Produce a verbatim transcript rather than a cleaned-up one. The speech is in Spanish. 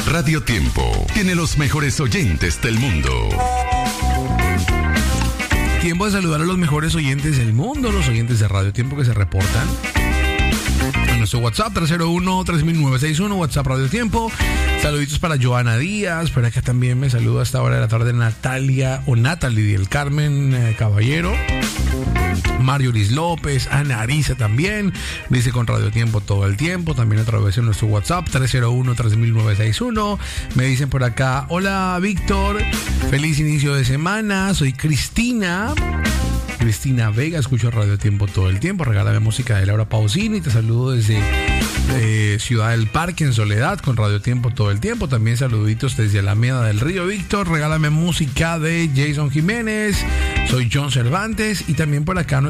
Radio Tiempo tiene los mejores oyentes del mundo. Tiempo de saludar a los mejores oyentes del mundo, los oyentes de Radio Tiempo que se reportan en nuestro WhatsApp tres cero uno, tres mil novecientos sesenta y uno, WhatsApp Radio Tiempo. Saluditos para Joana Díaz, por acá también me saluda a esta hora de la tarde Natalia o Natalie del Carmen eh, Caballero. Mario Liz López, Ana Arisa también, dice con Radio Tiempo todo el tiempo, también a través de nuestro WhatsApp tres cero uno, tres mil novecientos sesenta y uno. Me dicen por acá, hola Víctor, feliz inicio de semana, soy Cristina. Cristina Vega, escucho Radio Tiempo todo el tiempo. Regálame música de Laura Pausini. Te saludo desde eh, Ciudad del Parque en Soledad con Radio Tiempo todo el tiempo. También saluditos desde Alameda del Río. Víctor, regálame música de Jason Jiménez. Soy John Cervantes. Y también por acá